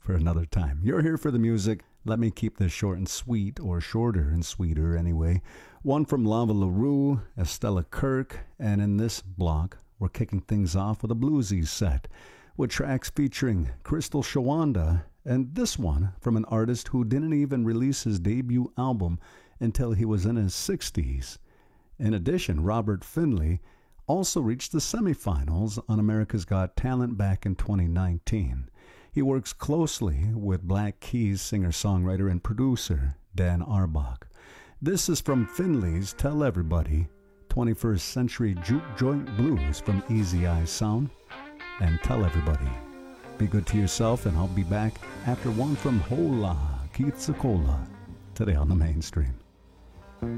for another time. You're here for the music. Let me keep this short and sweet, or shorter and sweeter anyway. One from Lava LaRue, Estella Kirk, and in this block, we're kicking things off with a bluesy set, with tracks featuring Crystal Shawanda, and this one from an artist who didn't even release his debut album until he was in his 60s. In addition, Robert Finley also reached the semifinals on America's Got Talent back in 2019. He works closely with Black Keys singer-songwriter and producer Dan Arbach. This is from Finley's Tell Everybody, 21st Century Juke Joint Blues from Easy Eye Sound, and Tell Everybody. Be good to yourself, and I'll be back after one from Hola, Keith Secola, today on the Mainstream.